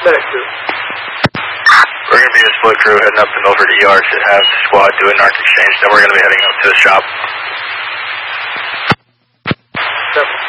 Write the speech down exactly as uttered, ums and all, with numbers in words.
FedEx two. We're going to be a split crew heading up and over to E R to have the squad do a narc exchange. Then we're going to be heading up to the shop. Seven.